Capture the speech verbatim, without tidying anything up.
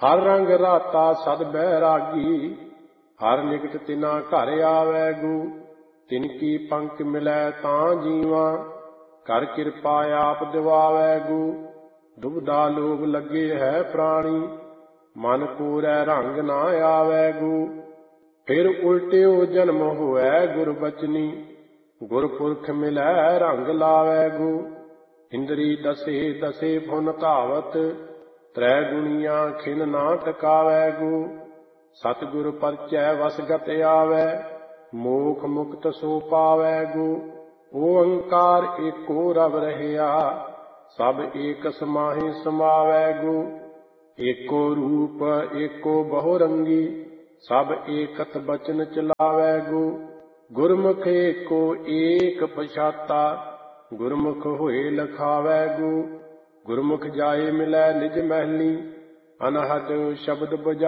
ਹਰ ਰੰਗ ਰਾਤਾ ਸਦ ਬੈਰਾਗੀ, ਹਰ ਨਿਕਟ ਤਿਨਾ ਘਰ ਆਵੈ ਗੂ। ਤਿਨ ਕੀ ਪੰਕ ਮਿਲੈ ਤਾਂ ਜੀਵਾ, ਕਰ ਕਿਰਪਾ ਆਪ ਦਿਵਾਵੈ ਗੂ। ਦੁਬਦਾ ਲੋਭ ਲੱਗੇ ਹੈ ਪ੍ਰਾਣੀ, ਮਨ ਕੋਰੈ ਰੰਗ ਨਾ ਆਵੈ ਗੂ। ਫਿਰ ਉਲਟਿਓ ਜਨਮ ਹੋਐ ਗੁਰਬਚਨੀ, ਗੁਰਪੁਰਖ ਮਿਲੈ ਰੰਗ ਲਾਵੈ ਗੂ। ਇੰਦਰੀ ਦਸੇ ਦਸੇ ਫੁਨ ਧਾਵਤ, ਤ੍ਰੈ ਗੁਣੀਆਂ ਖਿਨ ਨਾ ਟਿਕਾਵੈ ਗੂ। ਸਤਿਗੁਰ ਪਰਚੈ ਵਸਗਤ ਆਵੈ, ਮੋਖ ਮੁਕਤ ਸੋ ਪਾਵੈ ਗੂ। ਓੰਕਾਰ ਏਕੋ ਰਵ ਰਹਿਆ, ਸਭ ਏਕ ਸਮਾਹਿ ਸਮਾਵੈ ਗੂ। ਏਕੋ ਰੂਪ ਏਕੋ ਬਹੁ ਰੰਗੀ, ਸਭ ਏਕਤ ਬਚਨ ਚਲਾਵੈ ਗੂ। ਗੁਰਮੁਖ ਏਕੋ ਏਕ ਪਛਾਤਾ, ਗੁਰਮੁਖ ਹੋਏ ਲਖਾਵੈ ਗੂ। ਗੁਰਮੁਖ ਜਾਏ ਮਿਲੈ ਨਿਜ ਮਹਿਲੀ, ਅਨਹਦ ਸ਼ਬਦ ਬਜਾ